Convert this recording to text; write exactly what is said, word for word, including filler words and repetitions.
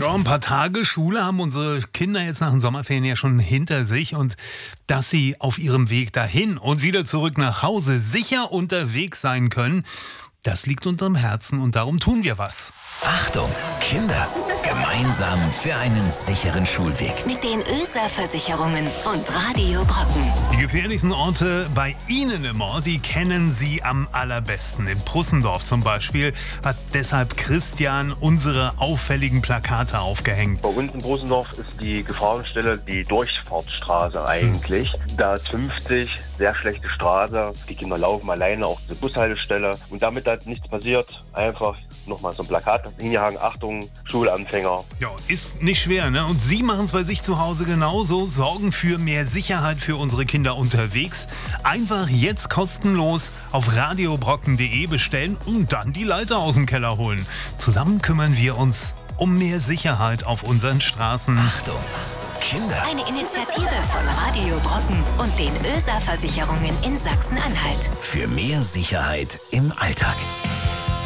Ja, ein paar Tage Schule haben unsere Kinder jetzt nach den Sommerferien ja schon hinter sich, und dass sie auf ihrem Weg dahin und wieder zurück nach Hause sicher unterwegs sein können, das liegt unserem Herzen, und darum tun wir was. Achtung, Kinder, gemeinsam für einen sicheren Schulweg. Mit den ÖSA-Versicherungen und Radio Brocken. Die gefährlichsten Orte bei Ihnen im Ort, die kennen Sie am allerbesten. In Prussendorf zum Beispiel hat deshalb Christian unsere auffälligen Plakate aufgehängt. Bei uns in Prussendorf ist die Gefahrenstelle die Durchfahrtsstraße eigentlich. Da ist fünfzig, sehr schlechte Straße. Die Kinder laufen alleine auch zur Bushaltestelle. Und damit da nichts passiert, einfach nochmal so ein Plakat hingehangen: Achtung, Schulanfänger. Ja, ist nicht schwer, ne? Und Sie machen es bei sich zu Hause genauso, sorgen für mehr Sicherheit für unsere Kinder unterwegs. Einfach jetzt kostenlos auf radiobrocken punkt de bestellen und dann die Leiter aus dem Keller holen. Zusammen kümmern wir uns um mehr Sicherheit auf unseren Straßen. Achtung, Kinder. Eine Initiative von Radio Brocken und den ÖSA-Versicherungen in Sachsen-Anhalt. Für mehr Sicherheit im Alltag.